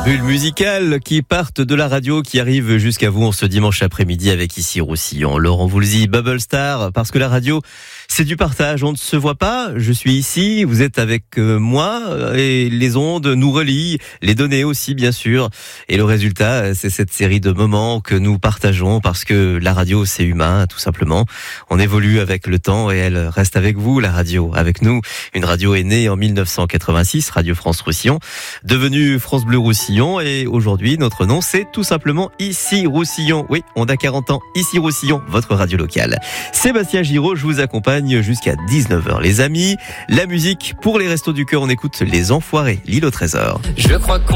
Bulles musicales qui partent de la radio, qui arrivent jusqu'à vous en ce dimanche après-midi avec ici Roussillon. Laurent Voulzy, Bubble Star, parce que la radio, c'est du partage. On ne se voit pas, je suis ici, vous êtes avec moi et les ondes nous relient, les données aussi bien sûr. Et le résultat, c'est cette série de moments que nous partageons parce que la radio, c'est humain, tout simplement. On évolue avec le temps et elle reste avec vous, la radio, avec nous. Une radio est née en 1986, Radio France Roussillon, devenue France Bleu Roussillon, et aujourd'hui, notre nom, c'est tout simplement Ici Roussillon. Oui, on a 40 ans, Ici Roussillon, votre radio locale. Sébastien Giraud, je vous accompagne jusqu'à 19h. Les amis, la musique pour les Restos du Cœur, on écoute Les Enfoirés, l'île au trésor. Je crois qu'on